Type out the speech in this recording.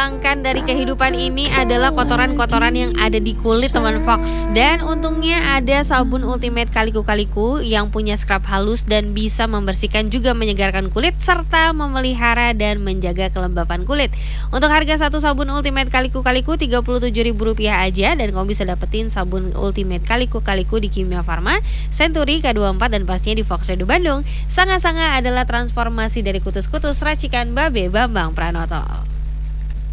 hilangkan dari kehidupan ini adalah kotoran-kotoran yang ada di kulit teman Fox. Dan untungnya ada sabun Ultimate Kaliku-Kaliku yang punya scrub halus dan bisa membersihkan juga menyegarkan kulit serta memelihara dan menjaga kelembapan kulit. Untuk harga satu sabun Ultimate Kaliku-Kaliku Rp37.000 aja, dan kamu bisa dapetin sabun Ultimate Kaliku-Kaliku di Kimia Farma, Century, K24, dan pastinya di Fox Radio Bandung. Sanga-sanga adalah transformasi dari kutus-kutus racikan Babe Bambang Pranoto.